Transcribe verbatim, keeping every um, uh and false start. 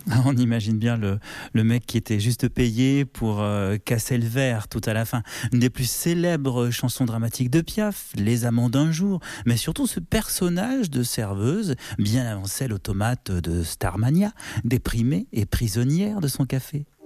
On imagine bien le, le mec qui était juste payé pour euh, casser le verre tout à la fin. Une des plus célèbres chansons dramatiques de Piaf, Les amants d'un jour, mais surtout ce personnage de serveuse, bien avant celle automate de Starmania, déprimée et prisonnière de son café.